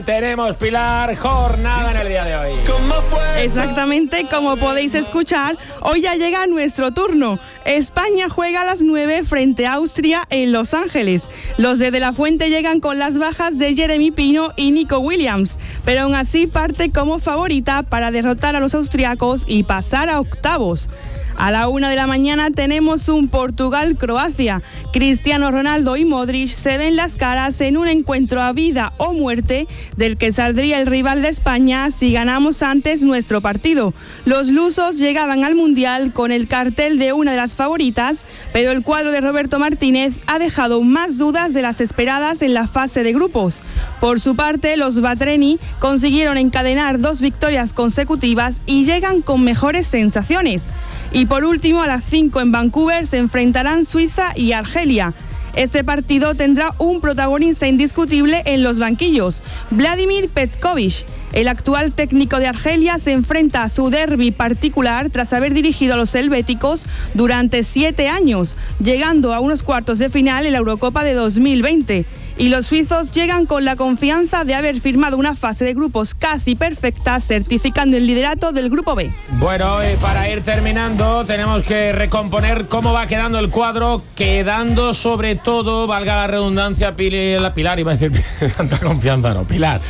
Tenemos, Pilar, jornada en el día de hoy. Exactamente, como podéis escuchar, hoy ya llega nuestro turno. España juega a las 9 frente a Austria en Los Ángeles. Los de la Fuente llegan con las bajas de Jeremy Pino y Nico Williams, pero aún así parte como favorita para derrotar a los austriacos y pasar a octavos. A la 1 de la mañana tenemos un Portugal-Croacia. Cristiano Ronaldo y Modric se ven las caras en un encuentro a vida o muerte del que saldría el rival de España si ganamos antes nuestro partido. Los lusos llegaban al Mundial con el cartel de una de las favoritas, pero el cuadro de Roberto Martínez ha dejado más dudas de las esperadas en la fase de grupos. Por su parte, los Batreni consiguieron encadenar 2 victorias consecutivas y llegan con mejores sensaciones. Y por último, a las 5 en Vancouver se enfrentarán Suiza y Argelia. Este partido tendrá un protagonista indiscutible en los banquillos, Vladimir Petkovic. El actual técnico de Argelia se enfrenta a su derbi particular tras haber dirigido a los helvéticos durante 7 años, llegando a unos cuartos de final en la Eurocopa de 2020. Y los suizos llegan con la confianza de haber firmado una fase de grupos casi perfecta, certificando el liderato del Grupo B. Bueno, para ir terminando, tenemos que recomponer cómo va quedando el cuadro, quedando sobre todo, valga la redundancia, Pilar, iba a decir tanta confianza, no, Pilar,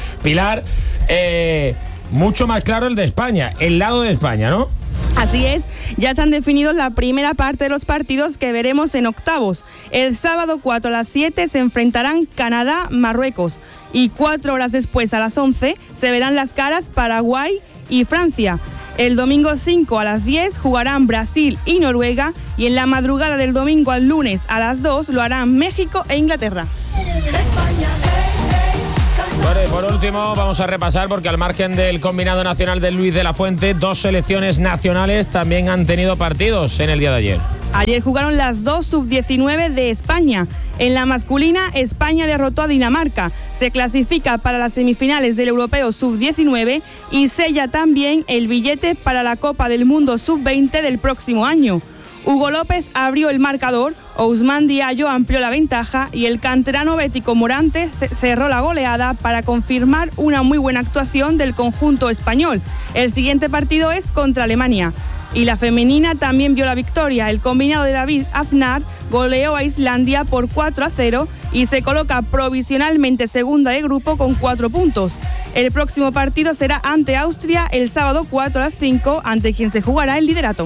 mucho más claro el de España, el lado de España, ¿no? Así es, ya están definidos la primera parte de los partidos que veremos en octavos. El sábado 4 a las 7 se enfrentarán Canadá-Marruecos y 4 horas después a las 11 se verán las caras Paraguay y Francia. El domingo 5 a las 10 jugarán Brasil y Noruega y en la madrugada del domingo al lunes a las 2 lo harán México e Inglaterra. Bueno, y por último vamos a repasar, porque al margen del combinado nacional de Luis de la Fuente, 2 selecciones nacionales también han tenido partidos en el día de ayer. Ayer jugaron las 2 sub-19 de España. En la masculina, España derrotó a Dinamarca. Se clasifica para las semifinales del Europeo sub-19 y sella también el billete para la Copa del Mundo sub-20 del próximo año. Hugo López abrió el marcador, Ousmane Diallo amplió la ventaja y el canterano bético Morante cerró la goleada para confirmar una muy buena actuación del conjunto español. El siguiente partido es contra Alemania. Y la femenina también vio la victoria. El combinado de David Aznar goleó a Islandia por 4-0 y se coloca provisionalmente segunda de grupo con 4 puntos. El próximo partido será ante Austria el sábado 4 a las 5, ante quien se jugará el liderato.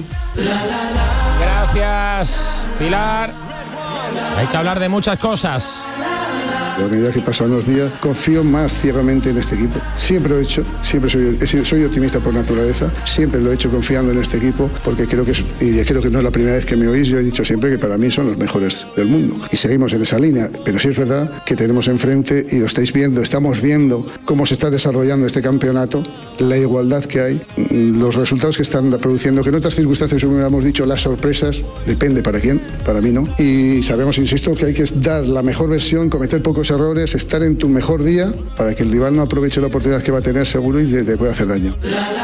Gracias, Pilar. Hay que hablar de muchas cosas. A medida que pasan los días, confío más ciegamente en este equipo. Siempre lo he hecho, siempre soy optimista por naturaleza, siempre lo he hecho confiando en este equipo, porque creo que no es la primera vez que me oís. Yo he dicho siempre que para mí son los mejores del mundo. Y seguimos en esa línea, pero sí es verdad que tenemos enfrente, y lo estáis viendo, estamos viendo cómo se está desarrollando este campeonato, la igualdad que hay, los resultados que están produciendo, que en otras circunstancias hubiéramos dicho las sorpresas, depende para quién, para mí no. Y sabemos, insisto, que hay que dar la mejor versión, cometer pocos errores, estar en tu mejor día para que el rival no aproveche la oportunidad que va a tener seguro y te pueda hacer daño.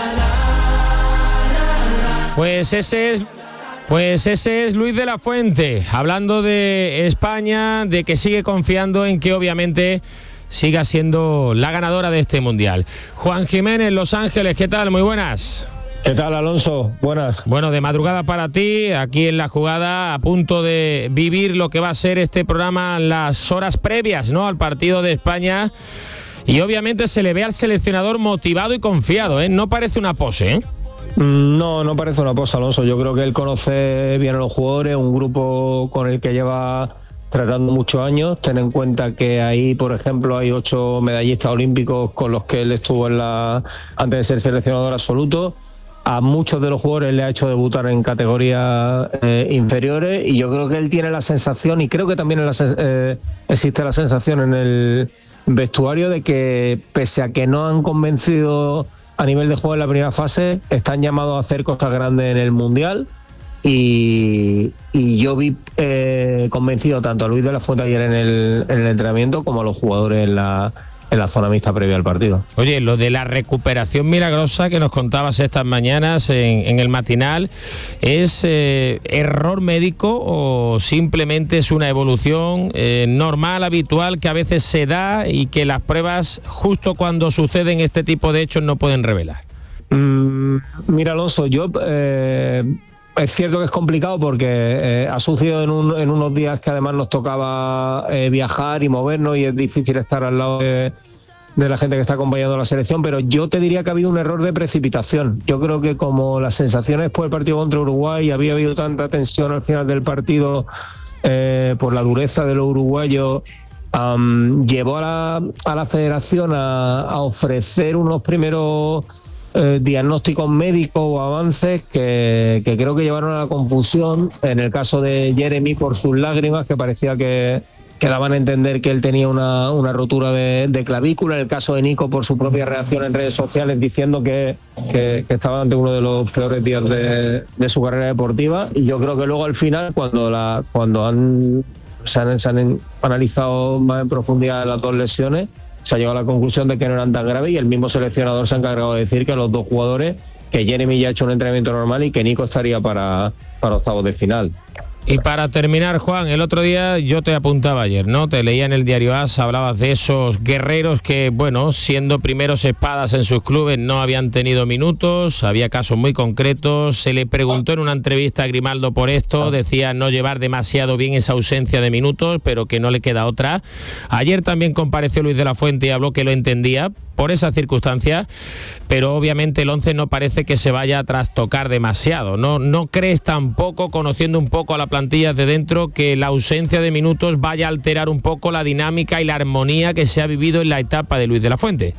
Pues ese es Luis de la Fuente, hablando de España, de que sigue confiando en que obviamente siga siendo la ganadora de este Mundial. Juan Jiménez, Los Ángeles, ¿qué tal? Muy buenas. ¿Qué tal, Alonso? Buenas. Bueno, de madrugada para ti, aquí en La Jugada, a punto de vivir lo que va a ser este programa en las horas previas, ¿no?, al partido de España. Y obviamente se le ve al seleccionador motivado y confiado, ¿eh? No parece una pose, ¿eh? No parece una pose, Alonso. Yo creo que él conoce bien a los jugadores, un grupo con el que lleva tratando muchos años. Ten en cuenta que ahí, por ejemplo, hay 8 medallistas olímpicos con los que él estuvo antes de ser seleccionador absoluto. A muchos de los jugadores le ha hecho debutar en categorías inferiores, y yo creo que él tiene la sensación, y creo que también existe la sensación en el vestuario, de que pese a que no han convencido a nivel de juego en la primera fase, están llamados a hacer cosas grandes en el Mundial. Y yo vi convencido tanto a Luis de la Fuente ayer en el entrenamiento como a los jugadores en la zona mixta previa al partido. Oye, lo de la recuperación milagrosa que nos contabas estas mañanas en el matinal, ¿es error médico o simplemente es una evolución normal, habitual, que a veces se da y que las pruebas, justo cuando suceden este tipo de hechos, no pueden revelar? Mira, Alonso, es cierto que es complicado porque ha sucedido en unos días que además nos tocaba viajar y movernos y es difícil estar al lado de la gente que está acompañando a la selección, pero yo te diría que ha habido un error de precipitación. Yo creo que como las sensaciones después del partido contra Uruguay, había habido tanta tensión al final del partido por la dureza de los uruguayos, llevó a la federación a ofrecer unos primeros diagnósticos médicos o avances que creo que llevaron a la confusión. En el caso de Jeremy, por sus lágrimas, que parecía que daban a entender que él tenía una rotura de clavícula. En el caso de Nico, por su propia reacción en redes sociales, diciendo que estaba ante uno de los peores días de su carrera deportiva. Y yo creo que luego al final, cuando se han analizado más en profundidad las dos lesiones, se ha llegado a la conclusión de que no eran tan graves, y el mismo seleccionador se ha encargado de decir que los dos jugadores, que Jeremy ya ha hecho un entrenamiento normal y que Nico estaría para octavos de final. Y para terminar, Juan, el otro día yo te apuntaba ayer, ¿no? Te leía en el diario AS, hablabas de esos guerreros que, bueno, siendo primeros espadas en sus clubes no habían tenido minutos, había casos muy concretos. Se le preguntó en una entrevista a Grimaldo por esto, decía no llevar demasiado bien esa ausencia de minutos, pero que no le queda otra. Ayer también compareció Luis de la Fuente y habló que lo entendía por esas circunstancias, pero obviamente el 11 no parece que se vaya a trastocar demasiado. ¿No crees tampoco, conociendo un poco a la plantilla de dentro, que la ausencia de minutos vaya a alterar un poco la dinámica y la armonía que se ha vivido en la etapa de Luis de la Fuente?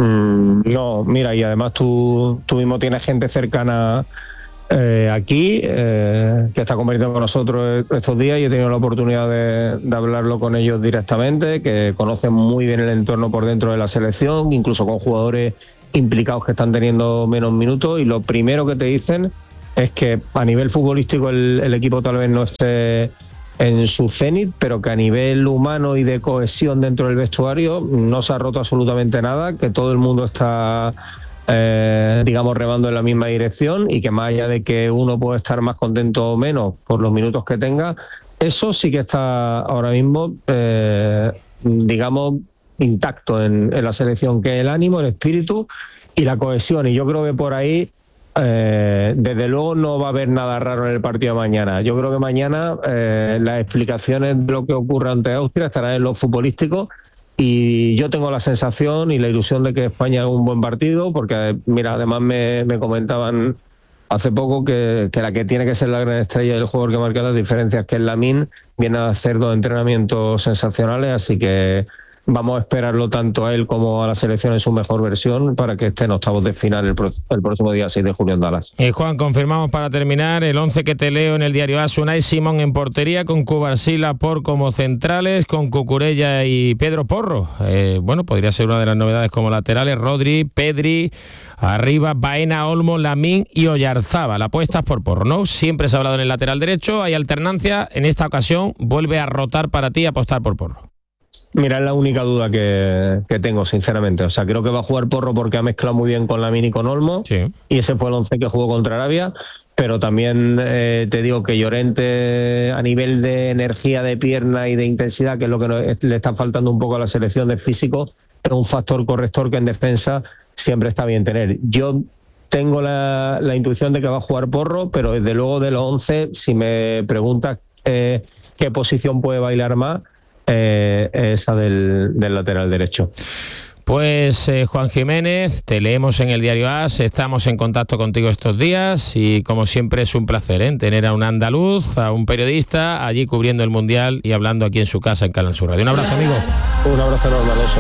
No, mira, y además tú mismo tienes gente cercana aquí que está compartiendo con nosotros estos días, y he tenido la oportunidad de hablarlo con ellos directamente, que conocen muy bien el entorno por dentro de la selección, incluso con jugadores implicados que están teniendo menos minutos, y lo primero que te dicen es que a nivel futbolístico el equipo tal vez no esté en su cenit, pero que a nivel humano y de cohesión dentro del vestuario no se ha roto absolutamente nada, que todo el mundo está digamos remando en la misma dirección, y que más allá de que uno puede estar más contento o menos por los minutos que tenga, eso sí que está ahora mismo digamos intacto en la selección, que el ánimo, el espíritu y la cohesión. Y yo creo que por ahí desde luego no va a haber nada raro en el partido de mañana. Yo creo que mañana las explicaciones de lo que ocurre ante Austria estarán en lo futbolístico, y yo tengo la sensación y la ilusión de que España haga un buen partido, porque mira, además me comentaban hace poco que la que tiene que ser la gran estrella del jugador que marca las diferencias, que es Lamine, viene a hacer 2 entrenamientos sensacionales, así que vamos a esperarlo tanto a él como a la selección en su mejor versión para que esté en octavos de final el próximo día 6 de julio en Dallas. Juan, confirmamos para terminar el 11 que te leo en el diario AS: Unai Simón en portería, con Cubarsí, Laporte como centrales, con Cucurella y Pedro Porro. Bueno, podría ser una de las novedades como laterales: Rodri, Pedri, arriba Baena, Olmo, Lamine y Oyarzábal. Apuestas por Porro, ¿no? Siempre se ha hablado en el lateral derecho, hay alternancia. En esta ocasión vuelve a rotar para ti, apostar por Porro. Mira, es la única duda que tengo, sinceramente. O sea, creo que va a jugar Porro porque ha mezclado muy bien con Lamine y con Olmo, sí. Y ese fue el 11 que jugó contra Arabia. Pero también te digo que Llorente, a nivel de energía de pierna y de intensidad, que es lo que le está faltando un poco a la selección de físico, es un factor corrector que en defensa siempre está bien tener. Yo tengo la intuición de que va a jugar Porro, pero desde luego de los 11, si me preguntas qué posición puede bailar más, esa del lateral derecho. Pues Juan Jiménez, te leemos en el diario AS, estamos en contacto contigo estos días, y como siempre es un placer tener a un andaluz, a un periodista allí cubriendo el Mundial y hablando aquí en su casa en Canal Sur Radio. Un abrazo, amigo. Un abrazo enorme, Alonso.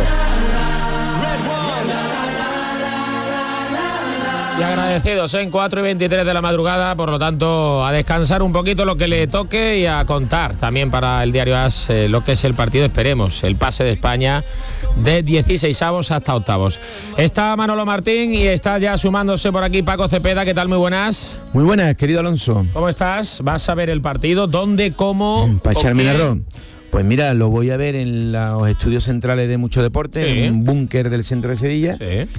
Y agradecidos en 4:23 de la madrugada, por lo tanto a descansar un poquito lo que le toque y a contar también para el diario AS lo que es el partido. Esperemos el pase de España de 16avos hasta octavos. Está Manolo Martín y está ya sumándose por aquí Paco Cepeda. ¿Qué tal? Muy buenas. Muy buenas, querido Alonso. ¿Cómo estás? ¿Vas a ver el partido? ¿Dónde? ¿Cómo? Para echarme el arroz. Pues mira, lo voy a ver en los estudios centrales de Mucho Deporte, en un búnker del centro de Sevilla,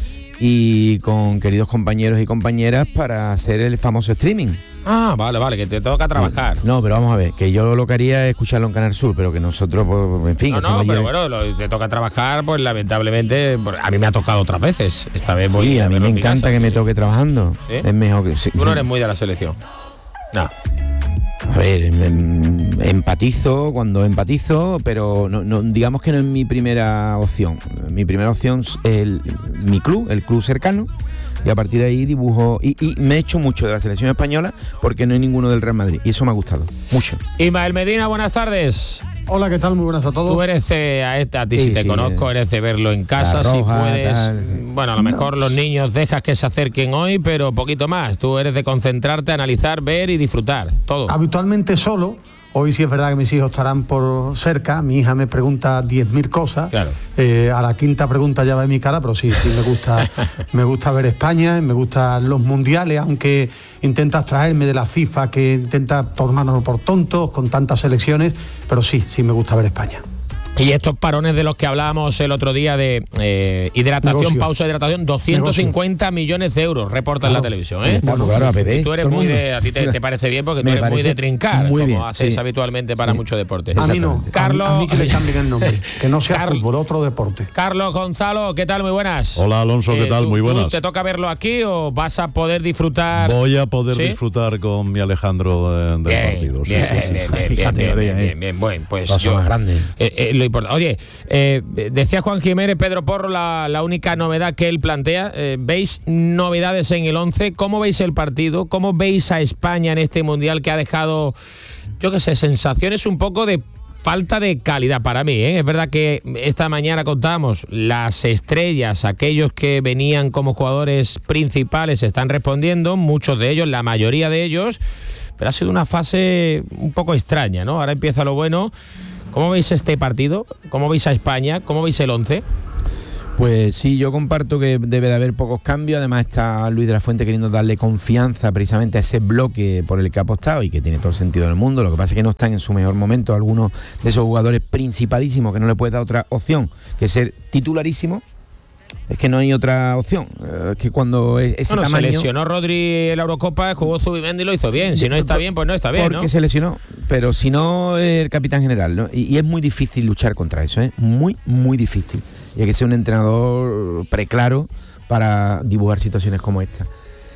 y con queridos compañeros y compañeras para hacer el famoso streaming. Ah, vale, que te toca trabajar. No, pero vamos a ver, que yo lo que haría es escucharlo en Canal Sur, pero que nosotros, pues, en fin... No, pero bueno, te toca trabajar, pues lamentablemente, a mí me ha tocado otras veces. Esta vez voy a mí me encanta que me toque trabajando. ¿Sí? Es mejor que... Tú no eres muy de la selección. No. A ver, empatizo cuando empatizo, pero no, digamos que no es mi primera opción. Mi primera opción es mi club, el club cercano, y a partir de ahí dibujo. Y me he hecho mucho de la selección española porque no hay ninguno del Real Madrid, y eso me ha gustado mucho. Ismael Medina, buenas tardes. Hola, ¿qué tal? Muy buenas a todos. Tú eres a ti si te conozco, eres de verlo en casa, Roja, si puedes. Tal. Bueno, a lo mejor los niños dejas que se acerquen hoy, pero poquito más. Tú eres de concentrarte, analizar, ver y disfrutar, todo. Habitualmente solo. Hoy sí es verdad que mis hijos estarán por cerca. Mi hija me pregunta 10.000 cosas. Claro. A la quinta pregunta ya va en mi cara, pero sí me gusta ver España, me gustan los mundiales, aunque intentas traerme de la FIFA, que intenta tomarnos por tontos con tantas selecciones, pero sí me gusta ver España. Y estos parones de los que hablábamos el otro día de hidratación, pausa de hidratación, 250 millones de euros, reporta en la televisión, ¿eh? Claro, APD. Tú eres muy de, a ti te parece bien porque tú eres muy de trincar, muy como bien, haces habitualmente para muchos deportes. A mí no, Carlos, a mí que le cambien el nombre, que no sea fútbol, otro deporte. Carlos Gonzalo, ¿qué tal? Muy buenas. Hola Alonso, ¿qué tal? Muy buenas. ¿Te toca verlo aquí o vas a poder disfrutar? Voy a poder disfrutar con mi Alejandro del partido. Bien, bueno, pues yo más grande. Lo importante. Oye, decía Juan Jiménez, Pedro Porro, la única novedad que él plantea. ¿Veis novedades en el 11? ¿Cómo veis el partido? ¿Cómo veis a España en este Mundial que ha dejado, yo qué sé, sensaciones un poco de falta de calidad para mí, ¿eh? Es verdad que esta mañana contábamos las estrellas, aquellos que venían como jugadores principales están respondiendo, muchos de ellos, la mayoría de ellos, pero ha sido una fase un poco extraña, ¿no? Ahora empieza lo bueno. ¿Cómo veis este partido? ¿Cómo veis a España? ¿Cómo veis el 11? Pues sí, yo comparto que debe de haber pocos cambios. Además está Luis de la Fuente queriendo darle confianza precisamente a ese bloque por el que ha apostado y que tiene todo el sentido del mundo. Lo que pasa es que no están en su mejor momento algunos de esos jugadores principalísimos que no le puede dar otra opción que ser titularísimo. Es que no hay otra opción. Es que cuando ese tamaño... se lesionó Rodri en la Eurocopa, jugó Zubimendi y lo hizo bien. Si no está bien, pues no está bien, porque ¿no? Se lesionó, pero si no, el capitán general, ¿no? Y es muy difícil luchar contra eso, ¿eh? Muy, muy difícil. Y hay que ser un entrenador preclaro para dibujar situaciones como esta.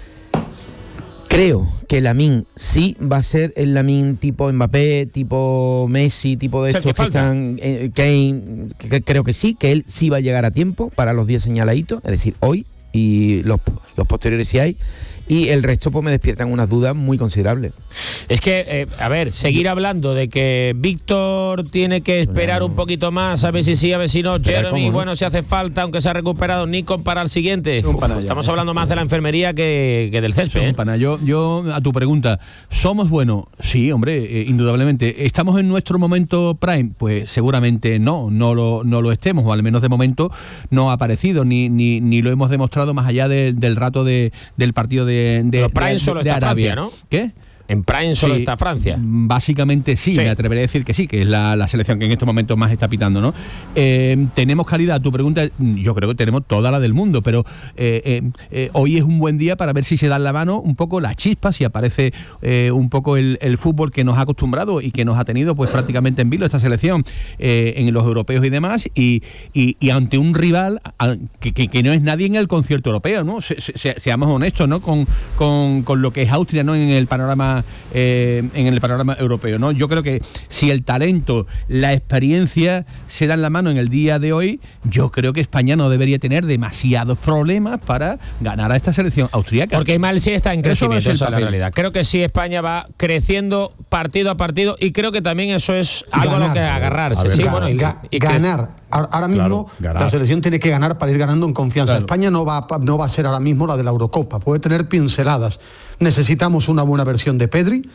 Creo que Lamine sí va a ser el Lamine tipo Mbappé, tipo Messi, tipo de estos que están... Kane, que creo que él sí va a llegar a tiempo para los días señaladitos, es decir, hoy y los posteriores si hay. Y el resto pues me despiertan unas dudas muy considerables. Es que, a ver, seguir hablando de que Víctor tiene que esperar un poquito más, a ver si sí, a ver si no, Jeremy, bueno, si hace falta, aunque se ha recuperado, Nico para el siguiente. Estamos hablando más de la enfermería que del césped, ¿eh? Yo, a tu pregunta, ¿somos buenos? Sí, hombre, indudablemente. ¿Estamos en nuestro momento prime? Pues seguramente no lo estemos, o al menos de momento no ha aparecido, ni lo hemos demostrado más allá del rato del partido de Prime solo está Arabia. Francia, ¿no? ¿Qué? En Prime solo está Francia. Básicamente sí, me atreveré a decir que sí, que es la selección que en estos momentos más está pitando, ¿no? ¿Tenemos calidad? Tu pregunta, yo creo que tenemos toda la del mundo, pero hoy es un buen día para ver si se dan la mano un poco la chispa, si aparece un poco el fútbol que nos ha acostumbrado y que nos ha tenido pues prácticamente en vilo esta selección en los europeos y demás, y ante un rival que no es nadie en el concierto europeo, ¿no? Seamos honestos, ¿no? Con lo que es Austria, ¿no? En el panorama europeo, ¿no? Yo creo que si el talento, la experiencia se dan la mano en el día de hoy, yo creo que España no debería tener demasiados problemas para ganar a esta selección austríaca. Porque mal sí está en crecimiento, esa es la realidad. Creo que sí, España va creciendo partido a partido y creo que también eso es algo a lo que agarrarse. Sí, bueno, ganar. Ahora mismo la selección tiene que ganar para ir ganando en confianza. Claro. España no va a ser ahora mismo la de la Eurocopa, puede tener pinceladas. Necesitamos una buena versión de Pedri,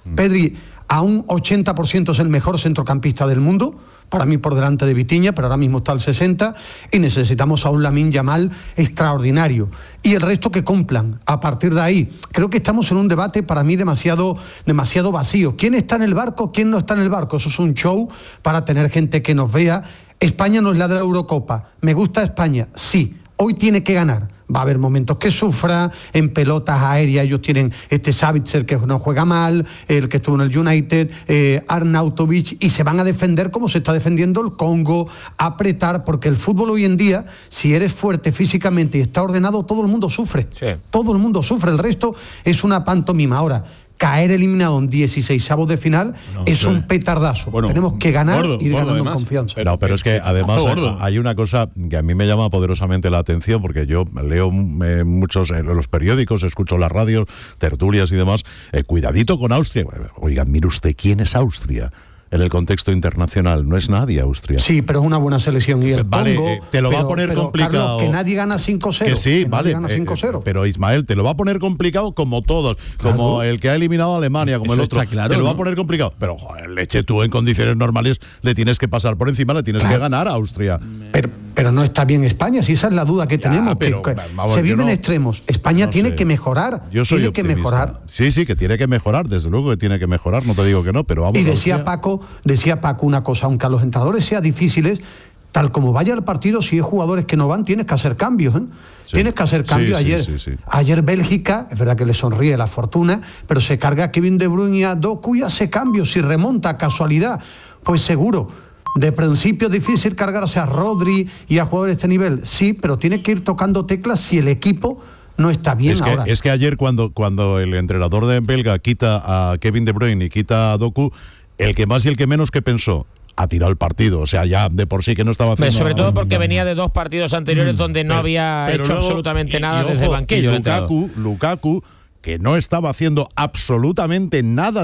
Pedri a un 80% es el mejor centrocampista del mundo, para mí por delante de Vitinha, pero ahora mismo está al 60%, y necesitamos a un Lamine Yamal extraordinario. Y el resto que cumplan. A partir de ahí, creo que estamos en un debate para mí demasiado vacío. ¿Quién está en el barco? ¿Quién no está en el barco? Eso es un show para tener gente que nos vea. España no es la de la Eurocopa. ¿Me gusta España? Sí. Hoy tiene que ganar. Va a haber momentos que sufra, en pelotas aéreas ellos tienen Savitzer que no juega mal, el que estuvo en el United, Arnautovic, y se van a defender como se está defendiendo el Congo, apretar, porque el fútbol hoy en día, si eres fuerte físicamente y está ordenado, todo el mundo sufre. Sí. Todo el mundo sufre, el resto es una pantomima. Ahora, caer eliminado en 16avos de final es un petardazo. Bueno, tenemos que ganar y ir ganando en confianza. Pero es que además hay una cosa que a mí me llama poderosamente la atención, porque yo leo muchos en los periódicos, escucho las radios, tertulias y demás. Cuidadito con Austria. Oiga, mire usted, ¿quién es Austria? En el contexto internacional, no es nadie Austria. Sí, pero es una buena selección. Y el Congo, te lo va a poner complicado. Carlos, que nadie gana 5-0. Que sí, vale. Gana 5-0. Pero Ismael, te lo va a poner complicado como todos. Como el que ha eliminado a Alemania, como el otro. Claro, te lo va a poner complicado. Pero, joder, leche, tú en condiciones normales le tienes que pasar por encima, le tienes que ganar a Austria. Pero no está bien España, si esa es la duda que tenemos. Pero, se viven extremos. España tiene que mejorar. Yo soy optimista. Que mejorar. Sí, que tiene que mejorar, desde luego que tiene que mejorar, no te digo que no, pero vamos. Y decía Paco una cosa, aunque a los entrenadores sea difíciles, tal como vaya el partido, si hay jugadores que no van, tienes que hacer cambios, ¿eh? Sí. Tienes que hacer cambios. Ayer Bélgica, es verdad que le sonríe la fortuna, pero se carga a Kevin De Bruyne y a Doku y hace cambios. Si remonta casualidad, pues seguro. De principio es difícil cargarse a Rodri y a jugadores de este nivel, sí, pero tiene que ir tocando teclas si el equipo no está bien ahora. Es que ayer cuando el entrenador de belga quita a Kevin De Bruyne y quita a Doku, el que más y el que menos que pensó, ha tirado el partido, o sea, ya de por sí que no estaba haciendo. Sobre todo porque venía de 2 partidos anteriores donde no había hecho luego, absolutamente nada desde el banquillo. Lukaku, que no estaba haciendo absolutamente nada,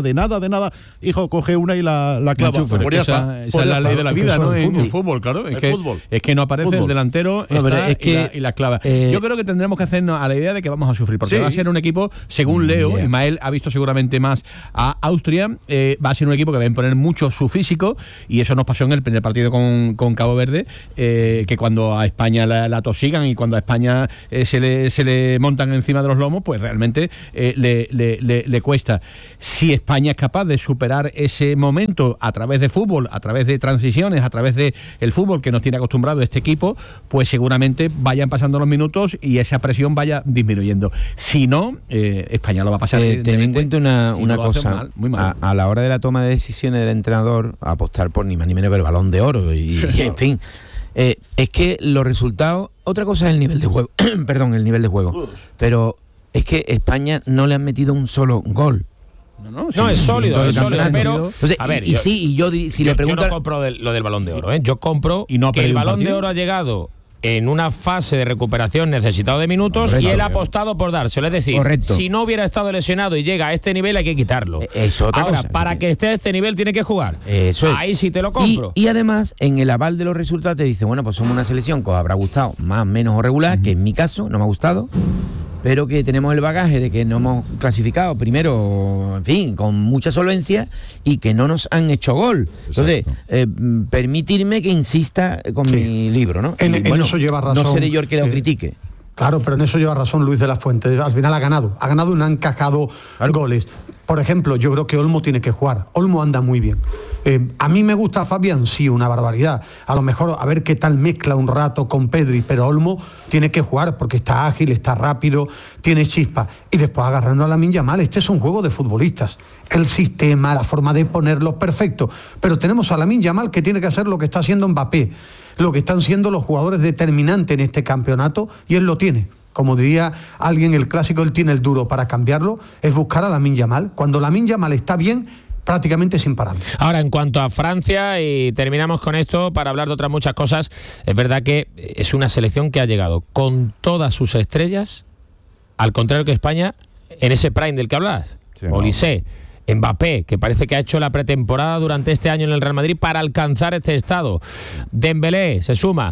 hijo, coge una y la clava. Esa es la ley de la vida, ¿no? En el fútbol, claro. Es que no aparece el delantero y la clava. Yo creo que tendremos que hacernos a la idea de que vamos a sufrir, porque va a ser un equipo, según leo, Ismael ha visto seguramente más a Austria, va a ser un equipo que va a imponer mucho su físico, y eso nos pasó en el primer partido con Cabo Verde, que cuando a España la tosigan y cuando a España se le montan encima de los lomos, pues realmente le cuesta. Si España es capaz de superar ese momento a través de fútbol, a través de transiciones, a través de el fútbol que nos tiene acostumbrado este equipo, pues seguramente vayan pasando los minutos y esa presión vaya disminuyendo. Si no, España lo va a pasar. Ten en cuenta una cosa, muy mal. A la hora de la toma de decisiones del entrenador, apostar por ni más ni menos que el Balón de Oro y en fin. Es que los resultados, otra cosa es el nivel de juego, el nivel de juego, pero es que España no le han metido un solo gol. No, es sólido, pero entonces, a ver, si le preguntan, yo no compro lo del Balón de Oro, yo compro que el Balón de Oro ha llegado en una fase de recuperación necesitado de minutos y él ha apostado por dárselo. Es decir, si no hubiera estado lesionado y llega a este nivel, hay que quitarlo. Ahora, para que esté a este nivel tiene que jugar. Ahí sí te lo compro. Y además, en el aval de los resultados te dice, bueno, pues somos una selección que os habrá gustado más, menos o regular, que en mi caso no me ha gustado, pero que tenemos el bagaje de que no hemos clasificado primero, en fin, con mucha solvencia, y que no nos han hecho gol. Entonces, permitirme que insista con mi libro, ¿no? En eso lleva razón. No seré yo el que lo critique. Claro, pero en eso lleva razón Luis de la Fuente. Al final ha ganado y no ha encajado goles. Por ejemplo, yo creo que Olmo tiene que jugar. Olmo anda muy bien. A mí me gusta Fabián, sí, una barbaridad. A lo mejor a ver qué tal mezcla un rato con Pedri, pero Olmo tiene que jugar porque está ágil, está rápido, tiene chispa. Y después agarrando a Lamine Yamal, este es un juego de futbolistas. El sistema, la forma de ponerlos, perfecto. Pero tenemos a Lamine Yamal que tiene que hacer lo que está haciendo Mbappé, lo que están siendo los jugadores determinantes en este campeonato, y él lo tiene. Como diría alguien, el clásico, él tiene el duro para cambiarlo, es buscar a Lamine Yamal. Cuando Lamine Yamal está bien, prácticamente sin parar. Ahora, en cuanto a Francia, y terminamos con esto para hablar de otras muchas cosas, es verdad que es una selección que ha llegado con todas sus estrellas, al contrario que España, en ese prime del que hablas. Olise, Mbappé, que parece que ha hecho la pretemporada durante este año en el Real Madrid para alcanzar este estado. Dembélé se suma.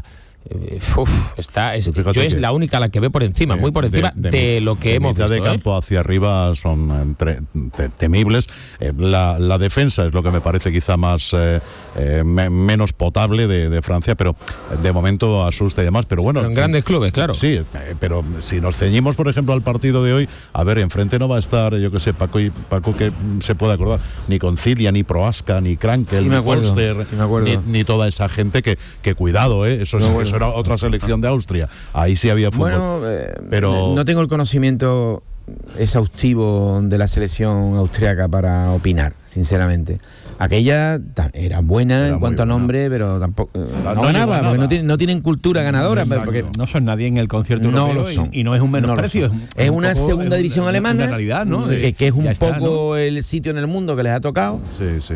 yo es la única a la que ve por encima, muy por encima de lo que hemos visto. De campo hacia arriba son temibles. La defensa es lo que me parece quizá más menos potable de Francia, pero de momento asusta y demás. Pero bueno, en grandes clubes, claro. Sí, pero si nos ceñimos, por ejemplo, al partido de hoy, a ver, enfrente no va a estar, yo que sé, Paco que se puede acordar, ni Concilia, ni Prohaska, ni Krankel, ni Polster, ni toda esa gente que cuidado, eso era otra selección de Austria. Ahí sí había fútbol. Bueno, pero no tengo el conocimiento exhaustivo de la selección austriaca para opinar, sinceramente. Aquella era buena en cuanto a nombre, pero tampoco no ganaba, porque no tienen cultura ganadora. Porque no son nadie en el concierto europeo, lo son. Y no es un menosprecio. Es una segunda división alemana, una realidad, ¿no? que es un poco el sitio en el mundo que les ha tocado. Sí.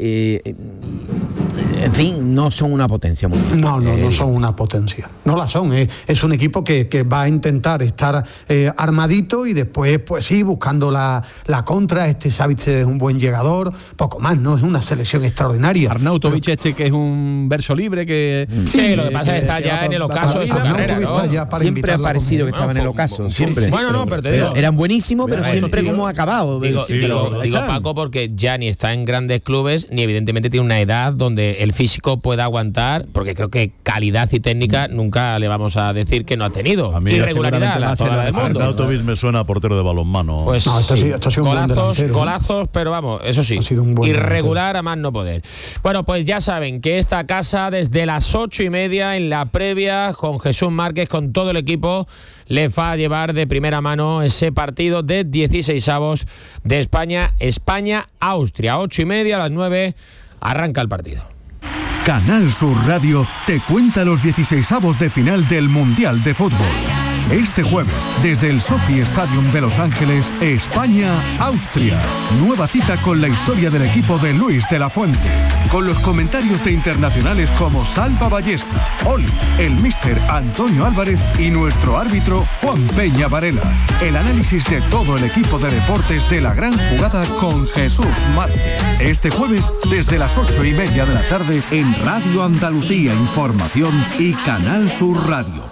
En fin, no son una potencia mundial. No son una potencia. No la son. Es un equipo que va a intentar estar armadito y después, pues sí, buscando la contra. Savitzer es un buen llegador, poco más, ¿no? Es una selección extraordinaria. Arnautovic que es un verso libre que... Sí, lo que pasa es que está ya en el ocaso de su carrera, ¿no? Siempre ha parecido que estaba en el ocaso, siempre. Bueno, no, pero te digo... Eran buenísimos, pero siempre como acabado. Digo Paco, porque ya ni está en grandes clubes, ni evidentemente tiene una edad donde el físico pueda aguantar, porque creo que calidad y técnica nunca le vamos a decir que no ha tenido. A mí irregularidad, toda la del mundo. Arnautovic me suena a portero de balonmano. Pues no, esto ha sido un golazos, pero vamos, eso sí, irregular a más no poder. Bueno, pues ya saben que esta casa desde las 8:30 en la previa con Jesús Márquez, con todo el equipo, les va a llevar de primera mano ese partido de 16avos de España-Austria. 8:30, a las 9 arranca el partido. Canal Sur Radio te cuenta los 16avos de final del Mundial de Fútbol. Este jueves, desde el SoFi Stadium de Los Ángeles, España-Austria. Nueva cita con la historia del equipo de Luis de la Fuente. Con los comentarios de internacionales como Salva Ballesta, Oli, el míster Antonio Álvarez y nuestro árbitro Juan Peña Varela. El análisis de todo el equipo de deportes de la gran jugada con Jesús Márquez. Este jueves, desde las 8:30 de la tarde, en Radio Andalucía Información y Canal Sur Radio.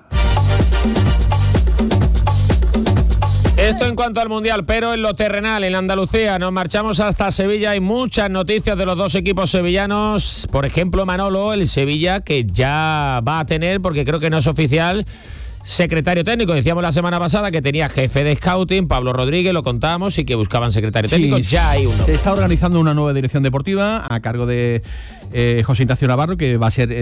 Esto en cuanto al Mundial, pero en lo terrenal, en Andalucía, nos marchamos hasta Sevilla. Hay muchas noticias de los dos equipos sevillanos. Por ejemplo, Manolo, el Sevilla, que ya va a tener, porque creo que no es oficial, secretario técnico. Decíamos la semana pasada que tenía jefe de scouting, Pablo Rodríguez, lo contábamos, y que buscaban secretario técnico. Ya hay uno. Se está organizando una nueva dirección deportiva a cargo de José Ignacio Navarro, que va a ser,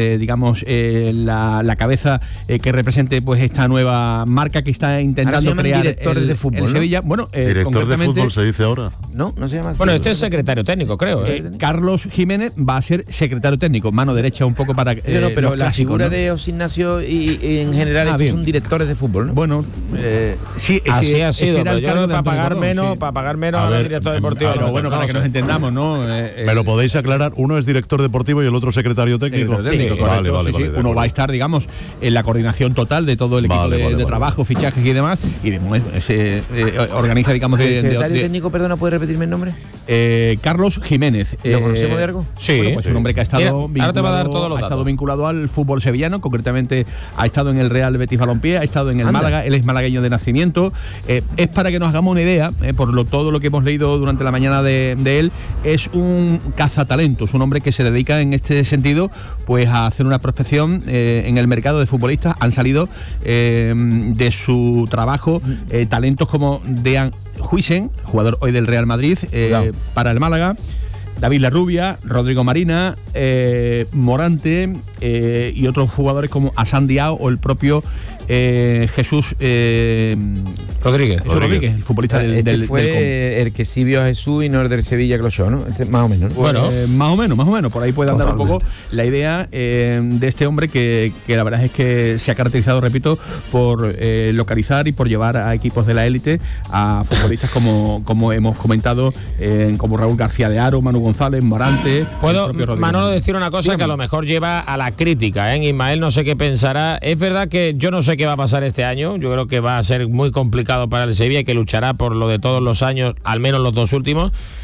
la cabeza que represente pues esta nueva marca que está intentando crear directores de fútbol, en Sevilla. ¿no? Bueno, director de fútbol se dice ahora. No se llama. Bueno, este es secretario técnico, creo. Carlos Jiménez va a ser secretario técnico, mano derecha un poco para. Pero la figura de José Ignacio y en general estos son directores de fútbol, ¿no? Bueno, sí, así ha sido. Pero yo creo que para pagar menos a los directores deportivos. Pero bueno, para que nos entendamos, ¿no? ¿Me lo podéis aclarar? Uno es director deportivo y el otro secretario técnico. Vale, uno va a estar, digamos, en la coordinación total de todo el equipo de trabajo, fichajes y demás, y se organiza, digamos, ¿El secretario técnico, perdona, puede repetirme el nombre? Carlos Jiménez. ¿Lo conocemos de algo? Sí. Bueno, pues un hombre que ha estado vinculado al fútbol sevillano, concretamente ha estado en el Real Betis Balompié, ha estado en el Málaga, él es malagueño de nacimiento. Es para que nos hagamos una idea, todo lo que hemos leído durante la mañana de él, es un cazatalentos, un hombre que se dedica en este sentido pues a hacer una prospección en el mercado de futbolistas. Han salido de su trabajo talentos como Dean Huijsen, jugador hoy del Real Madrid, para el Málaga, David Larrubia, Rodrigo Marina, Morante y otros jugadores como Hassan Diao o el propio Jesús Rodríguez, el futbolista del fue el que sí vio a Jesús y no el del Sevilla que lo echó, ¿no? Más o menos, ¿no? Bueno, más o menos, por ahí puede andar un poco la idea de este hombre que la verdad es que se ha caracterizado, repito, por localizar y por llevar a equipos de la élite a futbolistas como hemos comentado, como Raúl García de Haro, Manu González, Morante. ¿Puedo, Manolo, decir una cosa que a lo mejor lleva a la crítica, Ismael, no sé qué pensará? Es verdad que yo no sé qué va a pasar este año. Yo creo que va a ser muy complicado para el Sevilla y que luchará por lo de todos los años, al menos los dos últimos.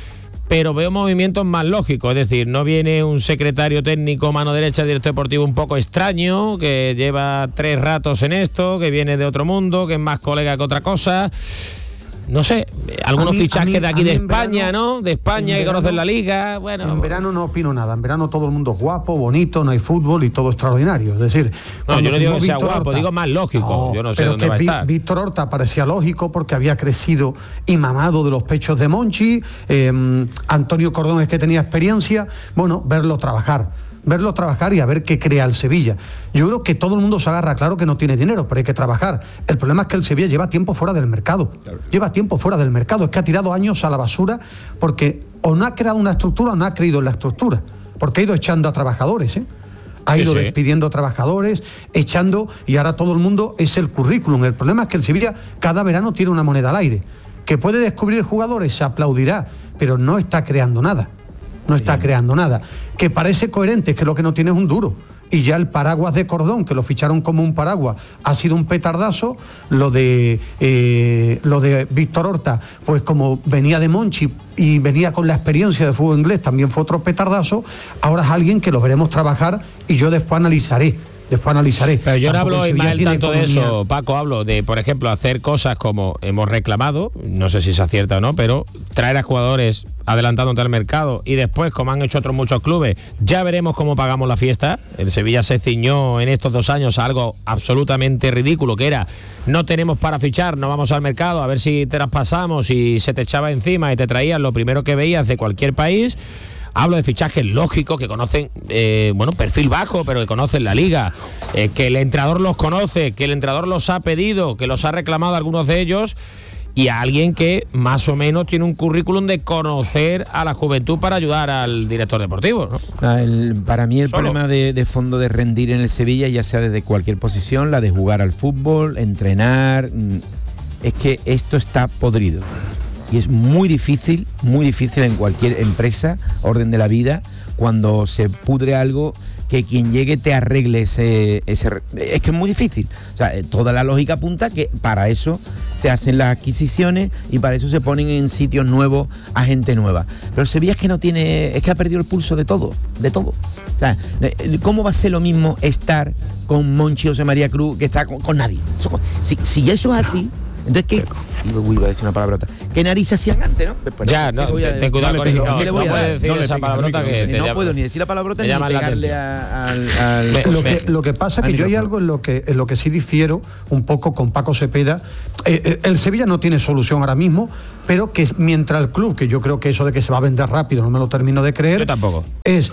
pero veo movimientos más lógicos, es decir, no viene un secretario técnico, mano derecha del director deportivo un poco extraño, que lleva 3 ratos en esto, que viene de otro mundo, que es más colega que otra cosa. No sé, algunos fichajes de aquí de España, verano, ¿no? De España que conocen la liga. Bueno, en verano no opino nada. En verano todo el mundo es guapo, bonito, no hay fútbol y todo extraordinario. Es decir, no, yo no digo que sea guapo, digo más lógico. No, yo no sé dónde va a estar. Víctor Horta parecía lógico porque había crecido y mamado de los pechos de Monchi. Antonio Cordón es que tenía experiencia. Bueno, verlo trabajar y a ver qué crea el Sevilla. Yo creo que todo el mundo se agarra, claro que no tiene dinero, pero hay que trabajar. El problema es que el Sevilla lleva tiempo fuera del mercado. Claro. Lleva tiempo fuera del mercado. Es que ha tirado años a la basura porque o no ha creado una estructura o no ha creído en la estructura. Porque ha ido echando a trabajadores, ha ido despidiendo trabajadores, echando, y ahora todo el mundo es el currículum. El problema es que el Sevilla cada verano tiene una moneda al aire. Que puede descubrir jugadores, se aplaudirá, pero no está creando nada. No está creando nada. Que parece coherente, que lo que no tiene es un duro. Y ya el paraguas de Cordón, que lo ficharon como un paraguas, ha sido un petardazo. Lo de Víctor Horta, pues como venía de Monchi y venía con la experiencia del fútbol inglés, también fue otro petardazo. Ahora es alguien que lo veremos trabajar y yo después analizaré. Pero yo no hablo, Ismael, tanto de eso, Paco, hablo de, por ejemplo, hacer cosas como hemos reclamado, no sé si se acierta o no, pero traer a jugadores adelantándote al mercado y después, como han hecho otros muchos clubes, ya veremos cómo pagamos la fiesta. El Sevilla se ciñó en estos 2 años a algo absolutamente ridículo, que era, no tenemos para fichar, no vamos al mercado, a ver si te traspasamos y se te echaba encima y te traían lo primero que veías de cualquier país. Hablo de fichajes lógicos que conocen, perfil bajo, pero que conocen la liga, que el entrenador los conoce, que el entrenador los ha pedido, que los ha reclamado algunos de ellos, y a alguien que más o menos tiene un currículum de conocer a la juventud para ayudar al director deportivo, ¿no? Para mí el problema de fondo de rendir en el Sevilla, ya sea desde cualquier posición, la de jugar al fútbol, entrenar, es que esto está podrido. Y es muy difícil en cualquier empresa, orden de la vida, cuando se pudre algo, que quien llegue te arregle ese... Es que es muy difícil. O sea, toda la lógica apunta que para eso se hacen las adquisiciones y para eso se ponen en sitios nuevos a gente nueva. Pero el Sevilla es que ha perdido el pulso de todo. O sea, ¿cómo va a ser lo mismo estar con Monchi José María Cruz que estar con nadie? Si eso es así... Entonces, ¿qué? Iba a decir una palabrota. ¿Qué narices hacían antes, no? Pues, ya, no, ten cuidado con eso. No puedes decir esa palabrota que te no puedo ni decir la palabrota ni pegarle al... Lo que pasa es que yo hay algo en lo que sí difiero un poco con Paco Cepeda. El Sevilla no tiene solución ahora mismo, pero que mientras el club, que yo creo que eso de que se va a vender rápido no me lo termino de creer. Yo tampoco. Es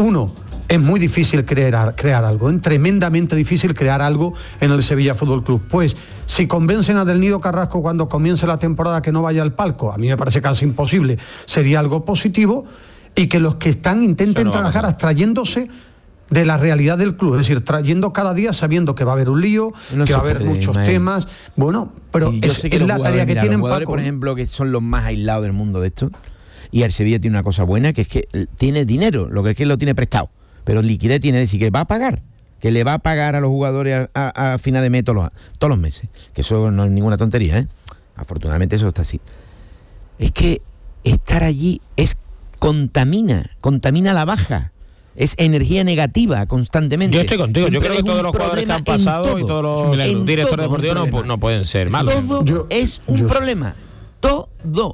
muy difícil crear algo, tremendamente difícil crear algo en el Sevilla Fútbol Club. Pues si convencen a Del Nido Carrasco cuando comience la temporada que no vaya al palco, a mí me parece casi imposible, sería algo positivo, y que los que están intenten trabajar abstrayéndose de la realidad del club, es decir, trayendo cada día sabiendo que va a haber un lío, que va a haber muchos temas. Bueno, pero sí, es la tarea que tienen, Paco. Por ejemplo, que son los más aislados del mundo de esto, y el Sevilla tiene una cosa buena, que es que tiene dinero, lo que es que lo tiene prestado. Pero liquidez tiene, decir que va a pagar, que le va a pagar a los jugadores a final de mes todos los meses. Que eso no es ninguna tontería, Afortunadamente eso está así. Es que estar allí contamina a la baja. Es energía negativa constantemente. Yo estoy contigo. Yo creo que todos los jugadores que han pasado y todos los directores deportivos no pueden ser malos. Todo es un problema. Todo.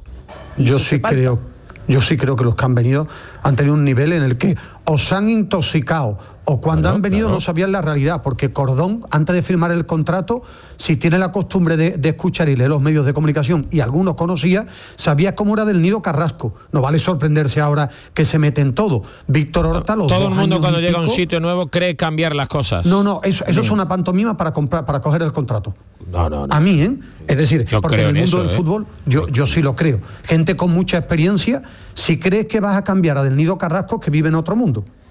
Yo sí creo que los que han venido han tenido un nivel en el que o se han intoxicado o cuando han venido no sabían la realidad, porque Cordón, antes de firmar el contrato, si tiene la costumbre de escuchar y leer los medios de comunicación, y algunos conocía, sabía cómo era Del Nido Carrasco. No vale sorprenderse ahora que se mete en todo. Víctor Horta, todo el mundo cuando llega a un sitio nuevo cree cambiar las cosas. No, eso es una pantomima para coger el contrato. No. A mí, es decir, yo porque en el mundo del fútbol yo sí lo creo. Gente con mucha experiencia, si crees que vas a cambiar a Del Nido Carrasco, que vive en otro mundo.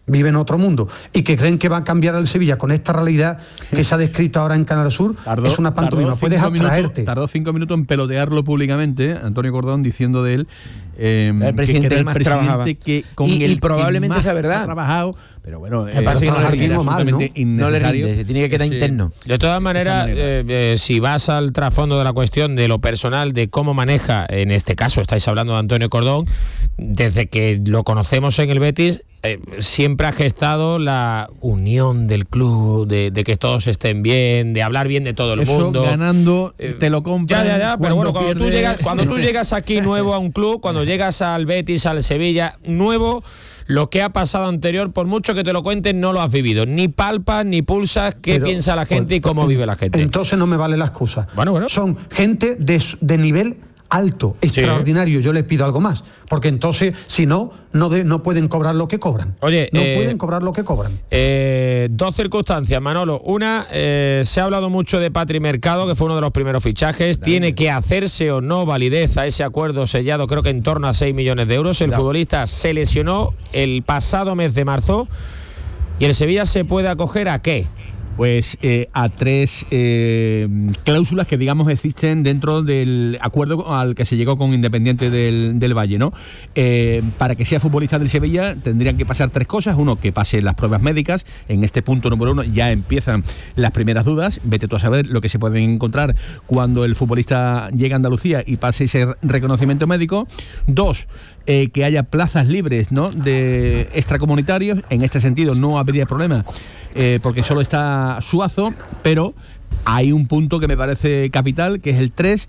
vive en otro mundo, y que creen que va a cambiar el Sevilla con esta realidad que se ha descrito ahora en Canal Sur, es una pantomima. Puedes abstraerte. Tardó 5 minutos en pelotearlo públicamente, Antonio Cordón, diciendo de él el presidente que era el más trabajaba. Que con y probablemente sea verdad. Ha trabajado, pero bueno, me parece que no le rinde, se tiene que quedar interno. De todas maneras, si vas al trasfondo de la cuestión de lo personal, de cómo maneja, en este caso estáis hablando de Antonio Cordón, desde que lo conocemos en el Betis, siempre ha gestado la unión del club, de que todos estén bien, de hablar bien de todo el mundo. Ganando, te lo compras. Ya, pero bueno, cuando tú llegas aquí nuevo a un club, cuando llegas al Betis, al Sevilla, nuevo, lo que ha pasado anterior, por mucho que te lo cuenten, no lo has vivido. Ni palpas, ni pulsas qué piensa la gente y cómo vive la gente. Entonces no me vale la excusa. Bueno. Son gente de nivel alto, extraordinario. Yo les pido algo más, porque entonces, si no pueden cobrar lo que cobran. Oye, pueden cobrar lo que cobran. 2 circunstancias, Manolo. Una, se ha hablado mucho de Patri Mercado, que fue uno de los primeros fichajes. Tiene que hacerse o no validez a ese acuerdo sellado, creo que en torno a 6 millones de euros. El futbolista se lesionó el pasado mes de marzo y el Sevilla se puede acoger ¿a qué? Pues a 3 cláusulas que digamos existen dentro del acuerdo al que se llegó con Independiente del Valle, ¿no? Para que sea futbolista del Sevilla tendrían que pasar 3 cosas. Uno, que pase las pruebas médicas. En este punto número 1 ya empiezan las primeras dudas. Vete tú a saber lo que se pueden encontrar cuando el futbolista llega a Andalucía y pase ese reconocimiento médico. 2, que haya plazas libres, ¿no?, de extracomunitarios. En este sentido no habría problema, porque solo está Suazo, pero hay un punto que me parece capital, que es el 3,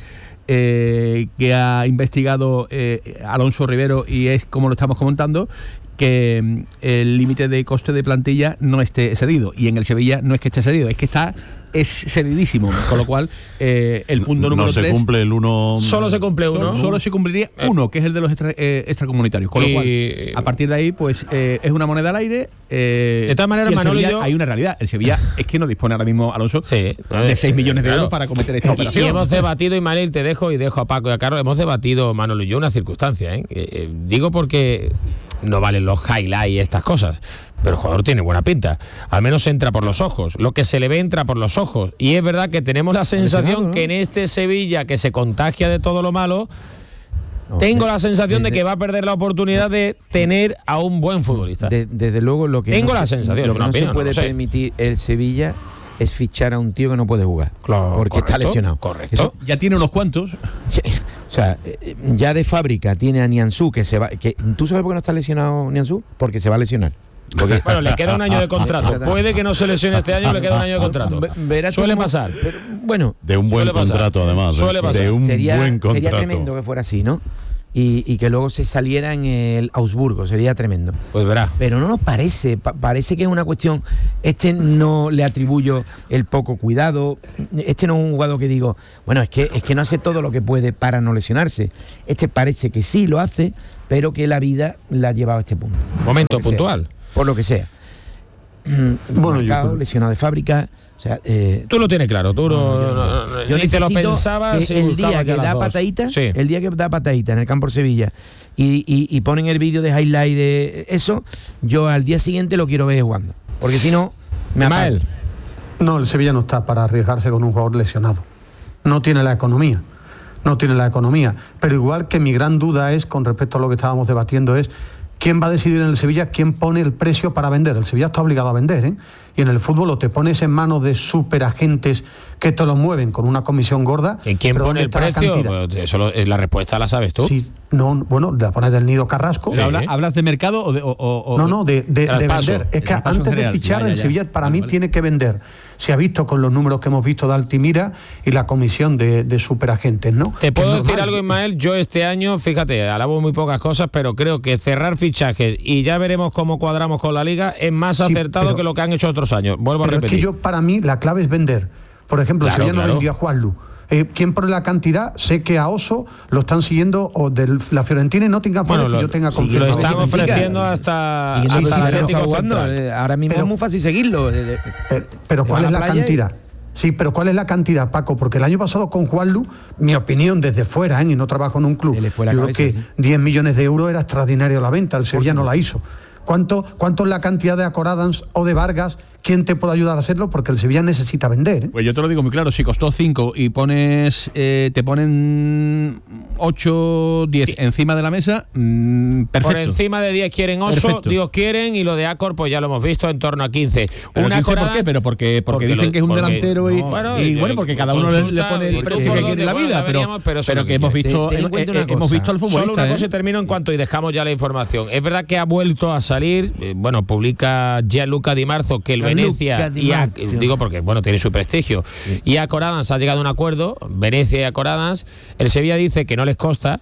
que ha investigado Alonso Rivero, y es como lo estamos comentando, que el límite de coste de plantilla no esté excedido, y en el Sevilla no es que esté excedido, es que es cedidísimo, con lo cual el punto número 3 no se cumple el 1. Solo se cumple uno. Solo se cumpliría 1, que es el de los extracomunitarios, con lo cual a partir de ahí pues es una moneda al aire. De todas maneras, Manolo, hay una realidad. El Sevilla es que no dispone ahora mismo, Alonso, de 6 millones de euros para cometer esta operación. Y hemos debatido, Ismael, te dejo y dejo a Paco y a Carlos, hemos debatido, Manolo y yo, una circunstancia, digo porque no valen los highlights y estas cosas, pero el jugador tiene buena pinta, al menos entra por los ojos, lo que se le ve entra por los ojos, y es verdad que tenemos la sensación que en este Sevilla, que se contagia de todo lo malo, tengo la sensación de que va a perder la oportunidad de tener a un buen futbolista. Desde luego, lo que tengo la sensación, lo que no se puede permitir el Sevilla es fichar a un tío que no puede jugar, porque está lesionado. Correcto. Eso, ya tiene unos cuantos. O sea, ya de fábrica tiene a Nianzú que se va. ¿Tú sabes por qué no está lesionado Nianzú? Porque se va a lesionar. Bueno, le queda un año de contrato. Puede que no se lesione este año, le queda un año de contrato. Suele pasar. Pero, bueno, de un buen contrato, además. Suele pasar. De un buen contrato. Sería tremendo que fuera así, ¿no? Y que luego se saliera en el Augsburgo, sería tremendo. Pues verá. Pero no nos parece, parece que es una cuestión, no le atribuyo el poco cuidado, no es un jugador que digo, bueno, es que no hace todo lo que puede para no lesionarse. Parece que sí lo hace, pero que la vida la ha llevado a este punto. Momento puntual. Por lo que sea. Marcado, lesionado de fábrica. O sea, tú lo tienes claro, tú yo ni te lo pensabas. El día que da patadita, el día que da patadita en el campo de Sevilla y ponen el vídeo de highlight de eso, yo al día siguiente lo quiero ver jugando, porque si no me apago. No, el Sevilla no está para arriesgarse con un jugador lesionado. No tiene la economía. Pero igual que mi gran duda es, con respecto a lo que estábamos debatiendo, es ¿quién va a decidir en el Sevilla quién pone el precio para vender? El Sevilla está obligado a vender, y en el fútbol o te pones en manos de superagentes que te lo mueven con una comisión gorda. ¿En quién pone el precio? La respuesta la sabes tú. Sí, la pones del Nido Carrasco. Sí. ¿Hablas de mercado o No, de vender. Es que antes de fichar el Sevilla, para mí tiene que vender. Se ha visto con los números que hemos visto de Altimira y la comisión de superagentes, ¿no? Te puedo decir algo, Ismael. Yo este año, fíjate, alabo muy pocas cosas, pero creo que cerrar fichajes y ya veremos cómo cuadramos con la Liga es más acertado que lo que han hecho otros años. Vuelvo a repetir. Es que para mí, la clave es vender. Por ejemplo, el Sevilla no vendió a Juanlu. ¿Quién pone la cantidad? Sé que a Oso lo están siguiendo, o de la Fiorentina y Nottingham Forest, que yo tenga confianza. Lo están ofreciendo hasta el Atlético jugando. Ahora mismo es muy fácil seguirlo. Pero ¿cuál es la cantidad? Sí, pero ¿cuál es la cantidad, Paco? Porque el año pasado con Juanlu, mi opinión desde fuera, y no trabajo en un club, yo creo que 10 millones de euros era extraordinario la venta, el Sevilla no la hizo. ¿Cuánto es la cantidad de Acoradans o de Vargas? ¿Quién te puede ayudar a hacerlo? Porque el Sevilla necesita vender, ¿eh? Pues yo te lo digo muy claro, si costó 5 y pones te ponen 8, 10 encima de la mesa, perfecto. Por encima de 10 quieren Oso, Perfecto. digo quieren, y lo de Acor pues ya lo hemos visto, en torno a 15. ¿Pero 15 por qué? Pero porque dicen que es un delantero y bueno, porque cada uno le pone el precio que quiere en la vida, pero que hemos visto hemos visto al futbolista. Solo una cosa y termino en cuanto y dejamos ya la información. Es verdad que ha vuelto a salir, publica Gianluca Di Marzo que el Venecia, digo porque tiene su prestigio, y Acoradans ha llegado a un acuerdo, Venecia y Acoradans. El Sevilla dice que no les consta,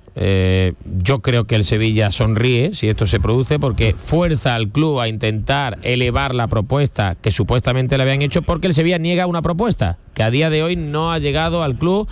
yo creo que el Sevilla sonríe si esto se produce, porque fuerza al club a intentar elevar la propuesta que supuestamente le habían hecho, porque el Sevilla niega una propuesta, que a día de hoy no ha llegado al club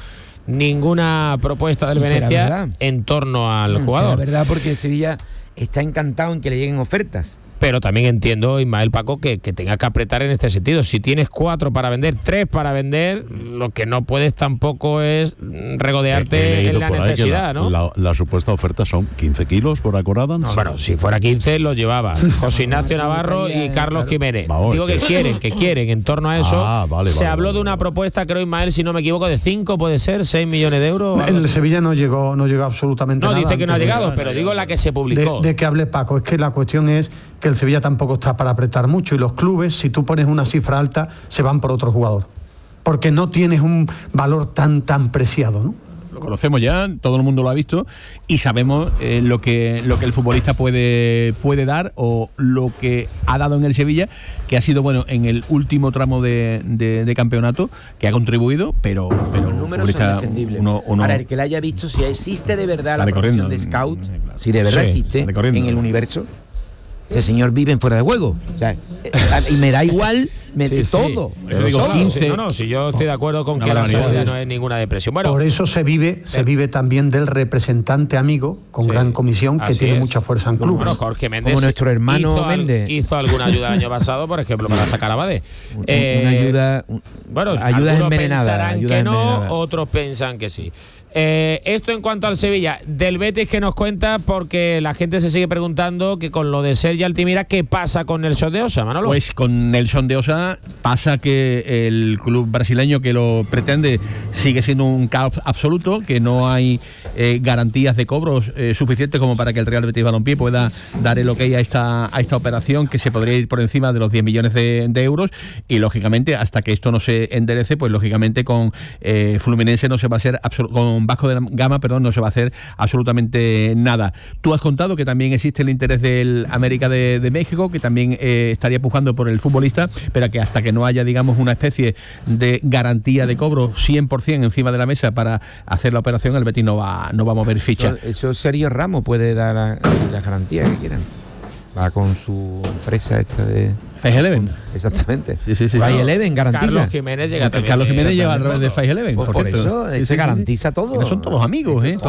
ninguna propuesta del Venecia en torno al jugador. Es verdad, porque el Sevilla está encantado en que le lleguen ofertas. Pero también entiendo, Ismael, Paco, que tenga que apretar en este sentido. Si tienes 4 para vender, 3 para vender, lo que no puedes tampoco es regodearte en la necesidad, ¿no? La supuesta oferta son 15 kilos por Acoradans. No, bueno, si fuera 15 lo llevaba José Ignacio Navarro y Carlos Jiménez. Digo que quieren, en torno a eso. Se habló de una propuesta, creo, Ismael, si no me equivoco, de 5, puede ser, 6 millones de euros. El Sevilla no llegó absolutamente nada. No, dice que no ha llegado, pero digo la que se publicó. De que hable Paco, es que la cuestión es que el Sevilla tampoco está para apretar mucho, y los clubes, si tú pones una cifra alta, se van por otro jugador, porque no tienes un valor tan preciado, ¿no? Lo conocemos ya, todo el mundo lo ha visto y sabemos lo que el futbolista puede dar, o lo que ha dado en el Sevilla, que ha sido en el último tramo de campeonato, que ha contribuido, pero los números son defendibles. Para el que la haya visto, si existe de verdad la profesión de scout, si de verdad existe en el universo, ese señor vive en fuera de juego. O sea, y me da igual todo. Pero digo, 15. No, si yo estoy de acuerdo con que la salida no es ninguna depresión. Por eso se vive también del representante amigo con gran comisión, que tiene mucha fuerza en clubes. Jorge Méndez, como nuestro hermano Méndez, hizo alguna ayuda el año pasado, por ejemplo, para sacar a Bade. Una ayuda, ayuda envenenada. Otros piensan que sí. Esto en cuanto al Sevilla. Del Betis, que nos cuenta, porque la gente se sigue preguntando que con lo de Sergi Altimira, ¿qué pasa con Nelson de Osa, Manolo? Pues con Nelson de Osa pasa que el club brasileño que lo pretende sigue siendo un caos absoluto, que no hay garantías de cobros suficientes como para que el Real Betis Balompié pueda dar el ok a esta operación, que se podría ir por encima de los 10 millones de euros, y lógicamente hasta que esto no se enderece, pues lógicamente con Fluminense no se va a hacer con Vasco de Gama, no se va a hacer absolutamente nada. Tú has contado que también existe el interés del América de México, que también estaría pujando por el futbolista, pero que hasta que no haya, digamos, una especie de garantía de cobro 100% encima de la mesa para hacer la operación, el Betis no va a mover ficha. Eso Sergio Ramos puede dar la garantía que quieran. Va con su empresa esta de Five Eleven. Exactamente. Sí. Five Eleven garantiza. Carlos Jiménez llega también. Carlos Jiménez lleva a través de Five Eleven. Por eso se garantiza todo. Son todos amigos, ¿eh?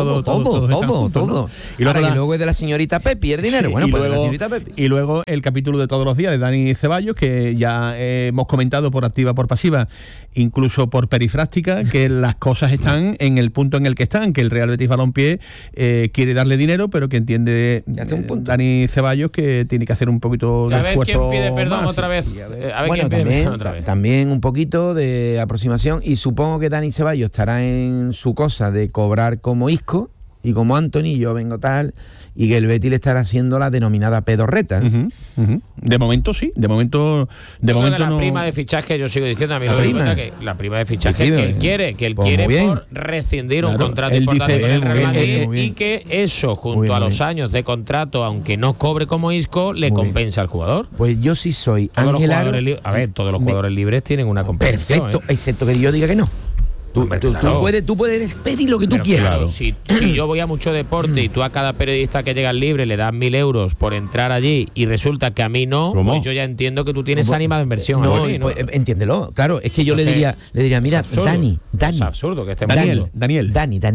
Todo. Y luego es de la señorita Pepi el dinero. Pues de la señorita Pepi. Y luego el capítulo de todos los días de Dani Ceballos, que ya hemos comentado por activa, por pasiva, incluso por perifrástica, que las cosas están en el punto en el que están, que el Real Betis Balompié quiere darle dinero, pero que entiende Dani Ceballos que tiene que hacer un poquito de esfuerzo. ¿Quién pide perdón otra vez? También un poquito de aproximación, y supongo que Dani Ceballos estará en su cosa de cobrar como Isco y como Anthony, yo vengo tal, y que el Betis le estará haciendo la denominada pedorreta. De momento sí, de momento la no. Prima de fichaje, yo sigo diciendo, a mí la prima de fichaje que él quiere, por rescindir un contrato importante con el Real Madrid, y que eso, junto a los años de contrato, aunque no cobre como Isco, le compensa al jugador. Pues yo sí soy todos los jugadores libres tienen una compensación. Perfecto, excepto que yo diga que no. Tú puedes pedir lo que tú quieras. Claro, si yo voy a mucho deporte y tú a cada periodista que llega al libre le das 1.000 euros por entrar allí, y resulta que a mí no, pues yo ya entiendo que tú tienes ánima de inversión. Pues, entiéndelo. Claro, es que yo le diría, mira, Dani. Es absurdo que estemos Daniel.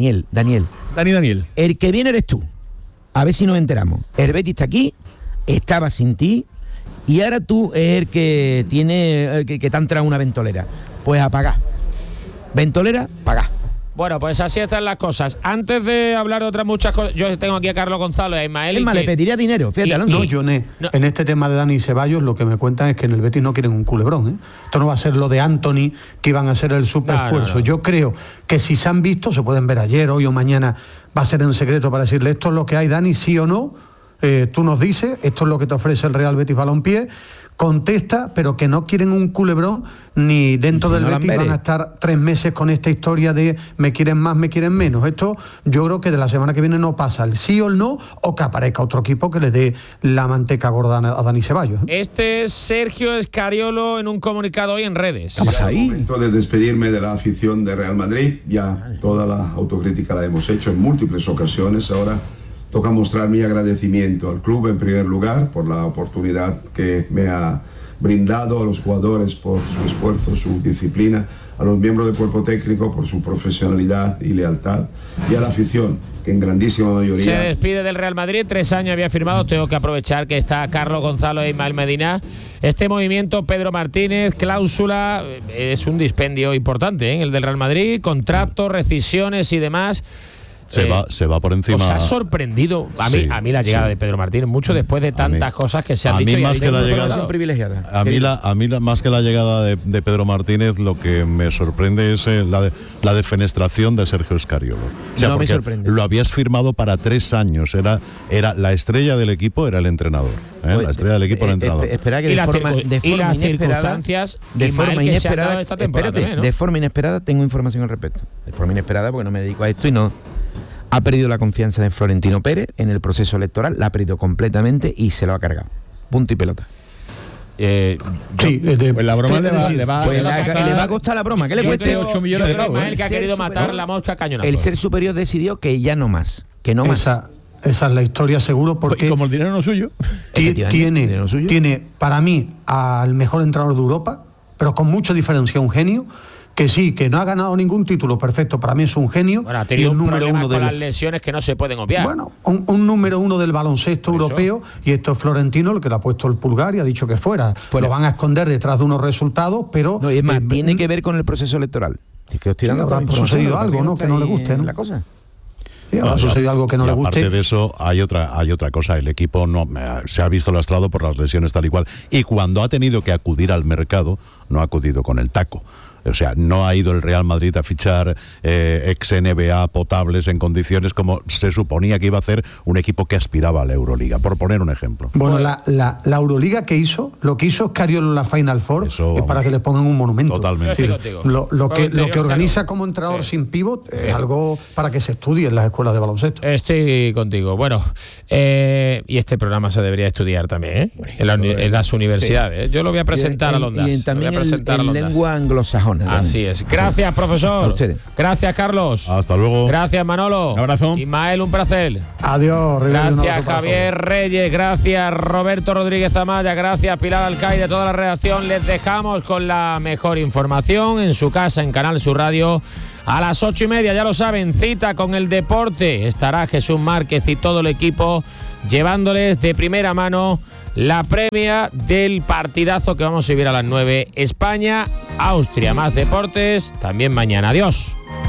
Daniel. El que viene eres tú. A ver si nos enteramos. El Betis está aquí, estaba sin ti, y ahora tú es el que tiene que te ha entrado una ventolera. Pues a pagar. Ventolera, paga. Bueno, pues así están las cosas. Antes de hablar de otras muchas cosas, yo tengo aquí a Carlos Gonzalo y a Ismael. Es más, le pediría dinero, fíjate, Alonso. No, yo en este tema de Dani Ceballos lo que me cuentan es que en el Betis no quieren un culebrón, ¿eh? Esto no va a ser lo de Anthony, que iban a hacer el superesfuerzo. No. Yo creo que si se han visto, se pueden ver ayer, hoy o mañana, va a ser en secreto para decirle esto es lo que hay, Dani, sí o no. Tú nos dices, esto es lo que te ofrece el Real Betis Balompié. Contesta, pero que no quieren un culebrón ni dentro del Betis van a estar 3 meses con esta historia de me quieren más, me quieren menos. Esto yo creo que de la semana que viene no pasa el sí o el no, o que aparezca otro equipo que les dé la manteca gorda a Dani Ceballos. Este es Sergio Escariolo en un comunicado hoy en redes. ¿Qué pasa ahí? Es momento de despedirme de la afición de Real Madrid. Ya toda la autocrítica la hemos hecho en múltiples ocasiones. Ahora toca mostrar mi agradecimiento al club en primer lugar por la oportunidad que me ha brindado, a los jugadores por su esfuerzo, su disciplina, a los miembros del cuerpo técnico por su profesionalidad y lealtad, y a la afición, que en grandísima mayoría... Se despide del Real Madrid, 3 años había firmado, tengo que aprovechar que está Carlos Gonzalo e Ismael Medina. Este movimiento, Pedro Martínez, cláusula, es un dispendio importante, ¿eh? El del Real Madrid, contratos, rescisiones y demás... Se va por encima. ¿Os ha sorprendido a mí la llegada de Pedro Martínez mucho después de tantas cosas que se han dicho? Más que la llegada privilegiada. A mí más que la llegada de Pedro Martínez, lo que me sorprende es la defenestración de Sergio Escariolo. O sea, no me sorprende. Lo habías firmado para 3 años. Era la estrella del equipo, era el entrenador. La estrella del equipo, el entrenador. Espera que de forma inesperada esta temporada. También, ¿no? De forma inesperada tengo información al respecto. De forma inesperada porque no me dedico a esto y no. Ha perdido la confianza de Florentino Pérez en el proceso electoral, la ha perdido completamente y se lo ha cargado. Punto y pelota. Pues la broma le va a costar la broma. ¿Qué le cueste? 8 millones de pavos. El que ha querido matar la mosca cañonazo. El ser superior decidió que ya no más. Que no más. Esa es la historia, seguro, porque... Como el dinero no es suyo. Tiene, para mí, al mejor entrenador de Europa, pero con mucha diferencia, un genio... Que sí, que no ha ganado ningún título, perfecto, para mí es un genio. Bueno, ha tenido un problema con las lesiones que no se pueden obviar. Bueno, un número 1 del baloncesto europeo, y esto es Florentino el que le ha puesto el pulgar y ha dicho que fuera. Lo van a esconder detrás de unos resultados, pero... No, y es más, tiene que ver con el proceso electoral. Es que habrá sucedido algo, ¿no? Que no le guste, ¿no? La cosa. Sí, ha sucedido algo que no le guste. Aparte de eso, hay otra cosa. El equipo no se ha visto lastrado por las lesiones tal y cual. Y cuando ha tenido que acudir al mercado, no ha acudido con el taco. O sea, no ha ido el Real Madrid a fichar ex-NBA potables en condiciones como se suponía que iba a hacer un equipo que aspiraba a la Euroliga, por poner un ejemplo. Bueno, la Euroliga lo que hizo Escariolo en la Final Four es para que le pongan un monumento. Totalmente. Lo que organiza como entrenador sin pívot es algo para que se estudie en las escuelas de baloncesto. Estoy contigo. Bueno, y este programa se debería estudiar también, ¿eh? En las universidades. Yo lo voy a presentar a Londas. Y también en lengua anglosajona. Así es. Gracias, profesor. A ustedes. Gracias, Carlos. Hasta luego. Gracias, Manolo. Un abrazo. Ismael, un placer. Adiós. Gracias, Javier Reyes. Gracias, Roberto Rodríguez Amaya. Gracias, Pilar Alcaide, toda la redacción. Les dejamos con la mejor información en su casa, en Canal Sur Radio. A las 8:30, ya lo saben, cita con el deporte. Estará Jesús Márquez y todo el equipo llevándoles de primera mano la previa del partidazo que vamos a vivir a las 9. España-Austria. Más deportes también mañana. Adiós.